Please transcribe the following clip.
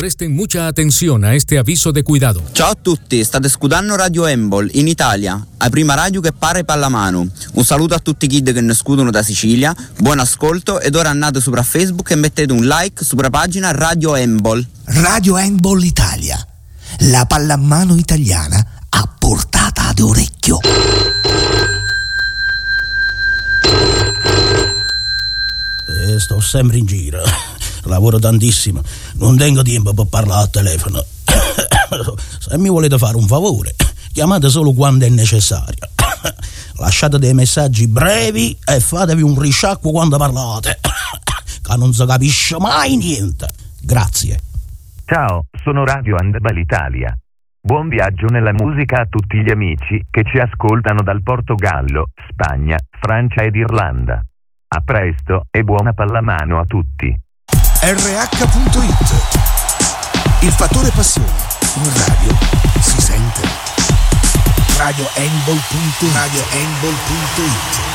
Presten mucha atención a este aviso de cuidado. Ciao a tutti, state ascoltando Radio Handball in Italia, la prima radio che pare pallamano. Un saluto a tutti i kid che ne scudono da Sicilia, buon ascolto ed ora andate sopra Facebook e mettete un like sopra pagina Radio Handball. Radio Handball Italia, la pallamano italiana a portata d'orecchio. Sto sempre in giro, lavoro tantissimo, non tengo tempo per parlare al telefono. Se mi volete fare un favore, chiamate solo quando è necessario. Lasciate dei messaggi brevi e fatevi un risciacquo quando parlate, che non si capisce mai niente. Grazie. Ciao, sono Radio Handball Italia. Buon viaggio nella musica a tutti gli amici che ci ascoltano dal Portogallo, Spagna, Francia ed Irlanda. A presto e buona pallamano a tutti. RH.it. Il fattore passione in radio si sente. Radio Handball.it.